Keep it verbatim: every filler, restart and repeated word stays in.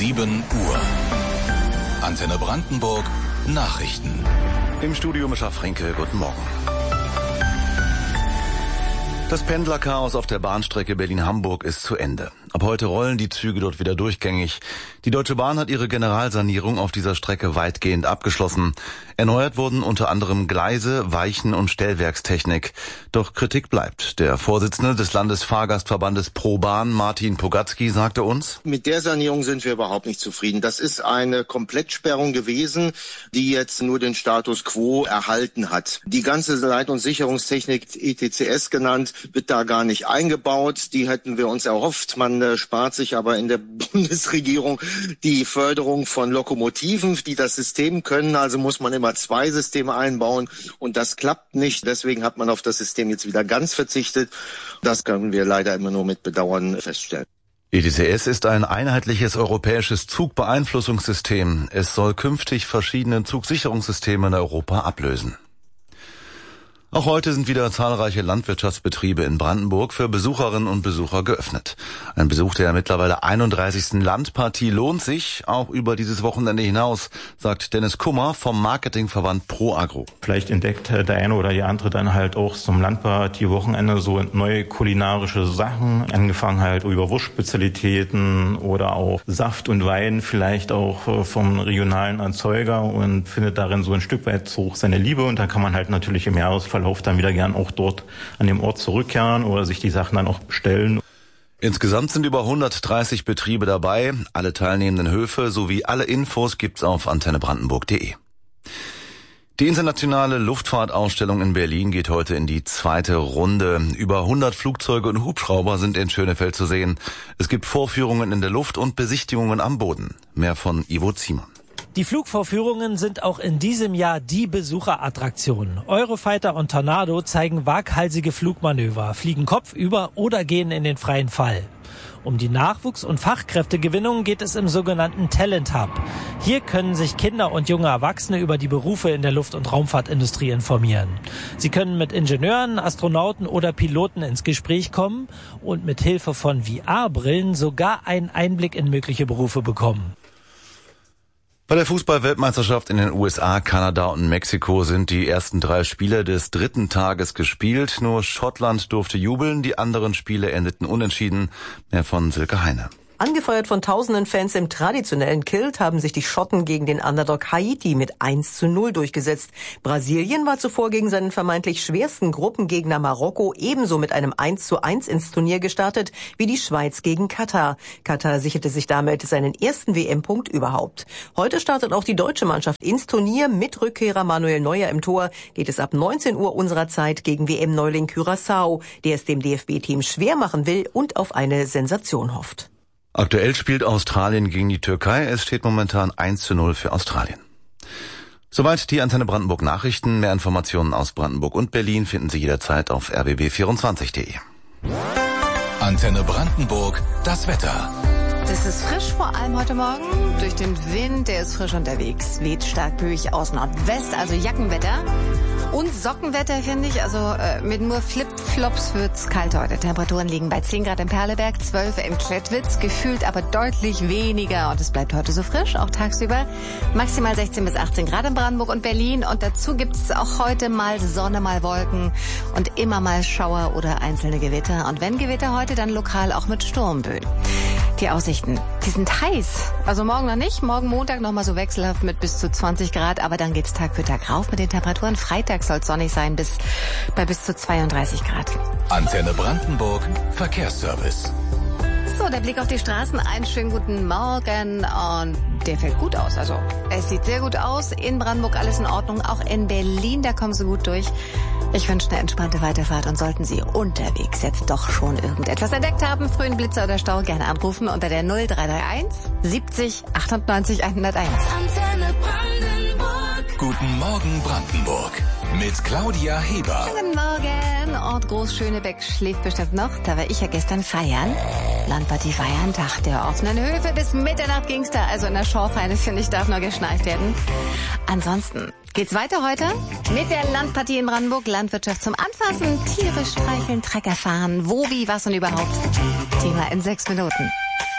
sieben Uhr. Antenne Brandenburg Nachrichten. Im Studio Mischa Fränke, guten Morgen. Das Pendlerchaos auf der Bahnstrecke Berlin-Hamburg ist zu Ende. Ab heute rollen die Züge dort wieder durchgängig. Die Deutsche Bahn hat ihre Generalsanierung auf dieser Strecke weitgehend abgeschlossen. Erneuert wurden unter anderem Gleise, Weichen und Stellwerkstechnik. Doch Kritik bleibt. Der Vorsitzende des Landesfahrgastverbandes ProBahn, Martin Pogatzky, sagte uns: Mit der Sanierung sind wir überhaupt nicht zufrieden. Das ist eine Komplettsperrung gewesen, die jetzt nur den Status quo erhalten hat. Die ganze Leit- und Sicherungstechnik, E T C S genannt, wird da gar nicht eingebaut. Die hätten wir uns erhofft. Man äh, spart sich aber in der Bundesregierung die Förderung von Lokomotiven, die das System können. Also muss man immer zwei Systeme einbauen und das klappt nicht. Deswegen hat man auf das System jetzt wieder ganz verzichtet. Das können wir leider immer nur mit Bedauern feststellen. E T C S ist ein einheitliches europäisches Zugbeeinflussungssystem. Es soll künftig verschiedene Zugsicherungssysteme in Europa ablösen. Auch heute sind wieder zahlreiche Landwirtschaftsbetriebe in Brandenburg für Besucherinnen und Besucher geöffnet. Ein Besuch der mittlerweile einunddreißigsten Landpartie lohnt sich, auch über dieses Wochenende hinaus, sagt Dennis Kummer vom Marketingverband ProAgro. Vielleicht entdeckt der eine oder die andere dann halt auch zum Landpartie-Wochenende so neue kulinarische Sachen, angefangen halt über Wurstspezialitäten oder auch Saft und Wein, vielleicht auch vom regionalen Erzeuger, und findet darin so ein Stück weit so seine Liebe, und da kann man halt natürlich im Jahresverlauf dann wieder gern auch dort an dem Ort zurückkehren oder sich die Sachen dann auch bestellen. Insgesamt sind über hundertdreißig Betriebe dabei. Alle teilnehmenden Höfe sowie alle Infos gibt's auf antenne brandenburg punkt de. Die internationale Luftfahrtausstellung in Berlin geht heute in die zweite Runde. Über hundert Flugzeuge und Hubschrauber sind in Schönefeld zu sehen. Es gibt Vorführungen in der Luft und Besichtigungen am Boden. Mehr von Ivo Ziemann. Die Flugvorführungen sind auch in diesem Jahr die Besucherattraktion. Eurofighter und Tornado zeigen waghalsige Flugmanöver, fliegen kopfüber oder gehen in den freien Fall. Um die Nachwuchs- und Fachkräftegewinnung geht es im sogenannten Talent Hub. Hier können sich Kinder und junge Erwachsene über die Berufe in der Luft- und Raumfahrtindustrie informieren. Sie können mit Ingenieuren, Astronauten oder Piloten ins Gespräch kommen und mit Hilfe von V R-Brillen sogar einen Einblick in mögliche Berufe bekommen. Bei der Fußball-Weltmeisterschaft in den U S A, Kanada und Mexiko sind die ersten drei Spiele des dritten Tages gespielt. Nur Schottland durfte jubeln, die anderen Spiele endeten unentschieden. Mehr von Silke Heine. Angefeuert von tausenden Fans im traditionellen Kilt haben sich die Schotten gegen den Underdog Haiti mit eins zu null durchgesetzt. Brasilien war zuvor gegen seinen vermeintlich schwersten Gruppengegner Marokko ebenso mit einem eins zu eins ins Turnier gestartet wie die Schweiz gegen Katar. Katar sicherte sich damit seinen ersten W M-Punkt überhaupt. Heute startet auch die deutsche Mannschaft ins Turnier. Mit Rückkehrer Manuel Neuer im Tor geht es ab neunzehn Uhr unserer Zeit gegen W M-Neuling Curaçao, der es dem D F B-Team schwer machen will und auf eine Sensation hofft. Aktuell spielt Australien gegen die Türkei. Es steht momentan eins zu null für Australien. Soweit die Antenne Brandenburg Nachrichten. Mehr Informationen aus Brandenburg und Berlin finden Sie jederzeit auf r b b vierundzwanzig punkt de. Antenne Brandenburg, das Wetter. Das ist frisch, vor allem heute Morgen. Durch den Wind, der ist frisch unterwegs. Weht stark böig aus Nordwest, also Jackenwetter. Und Sockenwetter, finde ich. Also äh, mit nur Flipflops wird's kalt heute. Temperaturen liegen bei zehn Grad im Perleberg, zwölf in Klettwitz. Gefühlt aber deutlich weniger. Und es bleibt heute so frisch, auch tagsüber. Maximal sechzehn bis achtzehn Grad in Brandenburg und Berlin. Und dazu gibt's auch heute mal Sonne, mal Wolken. Und immer mal Schauer oder einzelne Gewitter. Und wenn Gewitter heute, dann lokal auch mit Sturmböen. Die Aussichten, die sind heiß. Also morgen noch nicht. Morgen Montag noch mal so wechselhaft mit bis zu zwanzig Grad. Aber dann geht's Tag für Tag rauf mit den Temperaturen. Freitag soll es sonnig sein bis bei bis zu zweiunddreißig Grad. Antenne Brandenburg, Verkehrsservice. So, der Blick auf die Straßen. Einen schönen guten Morgen. Und der fällt gut aus. Also es sieht sehr gut aus. In Brandenburg alles in Ordnung. Auch in Berlin, da kommen Sie gut durch. Ich wünsche eine entspannte Weiterfahrt, und sollten Sie unterwegs jetzt doch schon irgendetwas entdeckt haben, frühen Blitzer oder Stau, gerne anrufen unter der null drei drei eins siebzig achtundneunzig hunderteins. Antenne Brandenburg. Guten Morgen Brandenburg mit Claudia Heber. Guten Morgen. Ort Groß-Schönebeck schläft bestimmt noch. Da war ich ja gestern feiern. Landpartie feiern, Tag der offenen Höfe. Bis Mitternacht ging's da. Also in der Schorfeine, finde ich, darf noch geschneit werden. Ansonsten geht's weiter heute mit der Landpartie in Brandenburg. Landwirtschaft zum Anfassen, Tiere streicheln, Trecker fahren, wo, wie, was und überhaupt. Thema in sechs Minuten.